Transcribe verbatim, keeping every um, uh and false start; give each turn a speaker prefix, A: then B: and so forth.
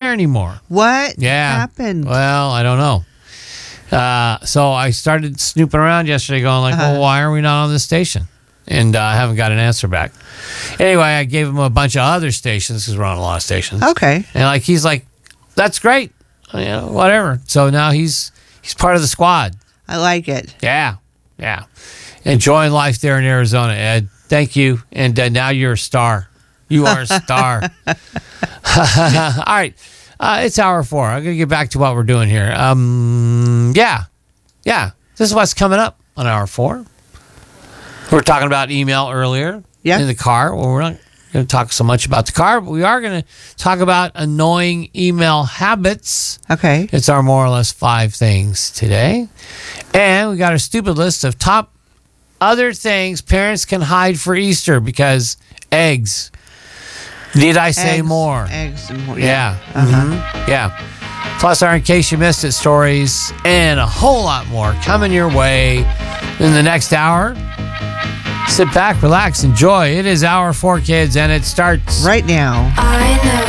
A: there anymore.
B: What
A: Yeah.
B: happened?
A: Well, I don't know. Uh, so I started snooping around yesterday going like,
B: Uh-huh.
A: well, why are we not on this station? And uh, I haven't got an answer back. Anyway, I gave him a bunch of other stations because we're on a lot of stations.
B: Okay.
A: And like he's like, that's great. You know, whatever. So now he's he's part of the squad.
B: I like it.
A: Yeah. Yeah. Enjoying life there in Arizona, Ed. Thank you. And uh, now you're a star. You are a star. All right. Uh, it's hour four. I'm going to get back to what we're doing here. Um, yeah. Yeah. This is what's coming up on hour four. We were talking about email earlier
B: Yeah.
A: in the car. Well, we're not going to talk so much about the car, but we are going to talk about annoying email habits.
B: Okay.
A: It's our more or less five things today. And we got a stupid list of top other things parents can hide for Easter because eggs. Need I say
B: Eggs,
A: more?
B: Eggs and more.
A: Yeah.
B: Uh-huh.
A: Mhm. Yeah. Plus our In Case You Missed It stories and a whole lot more coming your way in the next hour. Sit back, relax, enjoy. It is hour four, kids, and it starts
B: Right now.
C: I know